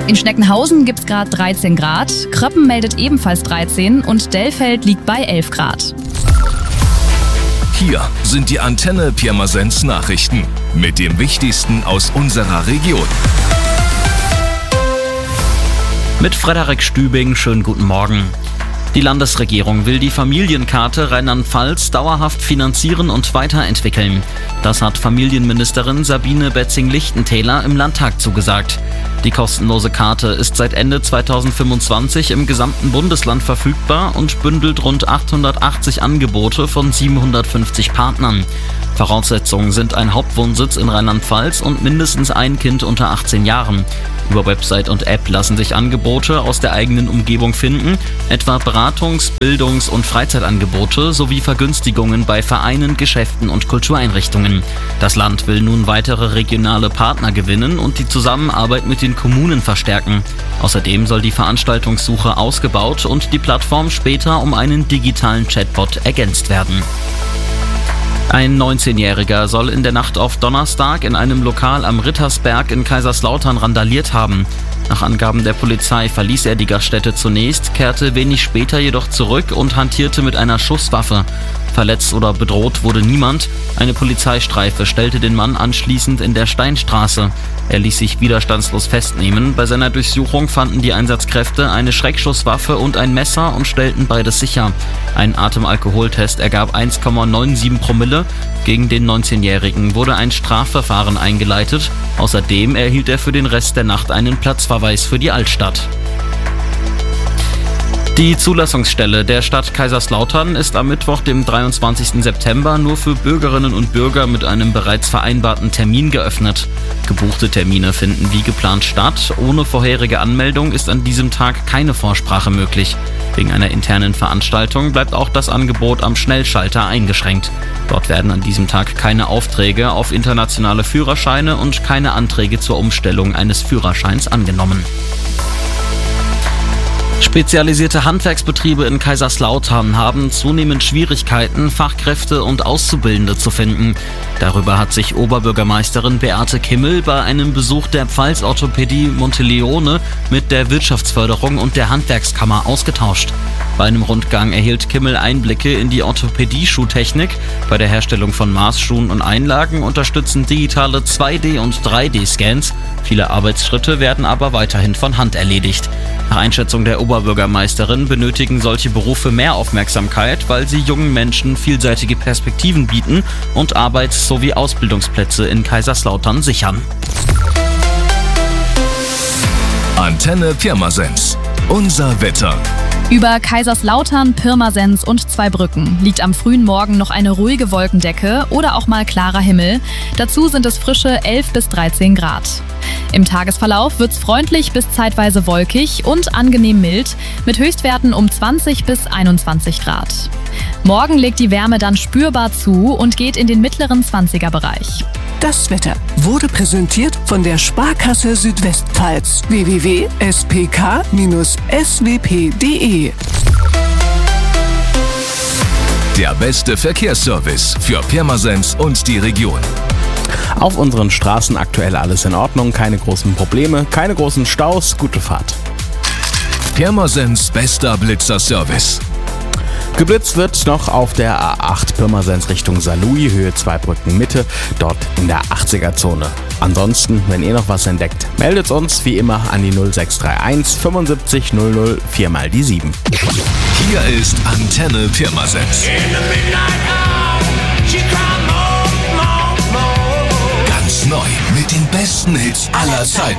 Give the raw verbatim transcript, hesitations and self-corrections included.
In Schneckenhausen gibt es gerade dreizehn Grad, Kröppen meldet ebenfalls dreizehn und Dellfeld liegt bei elf Grad. Hier sind die Antenne Pirmasens Nachrichten mit dem Wichtigsten aus unserer Region. Mit Frederik Stübing, schönen guten Morgen. Die Landesregierung will die Familienkarte Rheinland-Pfalz dauerhaft finanzieren und weiterentwickeln. Das hat Familienministerin Sabine Betzing-Lichtentäler im Landtag zugesagt. Die kostenlose Karte ist seit Ende zweitausendfünfundzwanzig im gesamten Bundesland verfügbar und bündelt rund achthundertachtzig Angebote von siebenhundertfünfzig Partnern. Voraussetzungen sind ein Hauptwohnsitz in Rheinland-Pfalz und mindestens ein Kind unter achtzehn Jahren. Über Website und App lassen sich Angebote aus der eigenen Umgebung finden, etwa Beratungs-, Bildungs- und Freizeitangebote sowie Vergünstigungen bei Vereinen, Geschäften und Kultureinrichtungen. Das Land will nun weitere regionale Partner gewinnen und die Zusammenarbeit mit den Kommunen verstärken. Außerdem soll die Veranstaltungssuche ausgebaut und die Plattform später um einen digitalen Chatbot ergänzt werden. Ein neunzehnjähriger soll in der Nacht auf Donnerstag in einem Lokal am Rittersberg in Kaiserslautern randaliert haben. Nach Angaben der Polizei verließ er die Gaststätte zunächst, kehrte wenig später jedoch zurück und hantierte mit einer Schusswaffe. Verletzt oder bedroht wurde niemand. Eine Polizeistreife stellte den Mann anschließend in der Steinstraße. Er ließ sich widerstandslos festnehmen. Bei seiner Durchsuchung fanden die Einsatzkräfte eine Schreckschusswaffe und ein Messer und stellten beides sicher. Ein Atemalkoholtest ergab eins Komma siebenundneunzig Promille. Gegen den neunzehnjährigen wurde ein Strafverfahren eingeleitet. Außerdem erhielt er für den Rest der Nacht einen Platzverweis für die Altstadt. Die Zulassungsstelle der Stadt Kaiserslautern ist am Mittwoch, dem dreiundzwanzigsten September, nur für Bürgerinnen und Bürger mit einem bereits vereinbarten Termin geöffnet. Gebuchte Termine finden wie geplant statt. Ohne vorherige Anmeldung ist an diesem Tag keine Vorsprache möglich. Wegen einer internen Veranstaltung bleibt auch das Angebot am Schnellschalter eingeschränkt. Dort werden an diesem Tag keine Aufträge auf internationale Führerscheine und keine Anträge zur Umstellung eines Führerscheins angenommen. Spezialisierte Handwerksbetriebe in Kaiserslautern haben zunehmend Schwierigkeiten, Fachkräfte und Auszubildende zu finden. Darüber hat sich Oberbürgermeisterin Beate Kimmel bei einem Besuch der Pfalz-Orthopädie Monteleone mit der Wirtschaftsförderung und der Handwerkskammer ausgetauscht. Bei einem Rundgang erhielt Kimmel Einblicke in die Orthopädie-Schuhtechnik. Bei der Herstellung von Maßschuhen und Einlagen unterstützen digitale zwei D- und drei D-Scans. Viele Arbeitsschritte werden aber weiterhin von Hand erledigt. Nach Einschätzung der Oberbürgermeisterin benötigen solche Berufe mehr Aufmerksamkeit, weil sie jungen Menschen vielseitige Perspektiven bieten und Arbeits- sowie Ausbildungsplätze in Kaiserslautern sichern. Antenne Pirmasens. Unser Wetter. Über Kaiserslautern, Pirmasens und Zweibrücken liegt am frühen Morgen noch eine ruhige Wolkendecke oder auch mal klarer Himmel. Dazu sind es frische elf bis dreizehn Grad. Im Tagesverlauf wird's freundlich bis zeitweise wolkig und angenehm mild mit Höchstwerten um zwanzig bis einundzwanzig Grad. Morgen legt die Wärme dann spürbar zu und geht in den mittleren zwanziger-Bereich. Das Wetter wurde präsentiert von der Sparkasse Südwestpfalz. w w w punkt s p k bindestrich s w p punkt d e Der beste Verkehrsservice für Pirmasens und die Region. Auf unseren Straßen aktuell alles in Ordnung, keine großen Probleme, keine großen Staus, gute Fahrt. Pirmasens bester Blitzerservice. Geblitzt wird noch auf der A acht Pirmasens Richtung Saarlouis, Höhe Zweibrücken Mitte, dort in der achtziger-Zone. Ansonsten, wenn ihr noch was entdeckt, meldet uns wie immer an die null sechs drei eins fünfundsiebzig null null vier mal die sieben. Hier ist Antenne Pirmasens. Ganz neu mit den besten Hits aller Zeiten.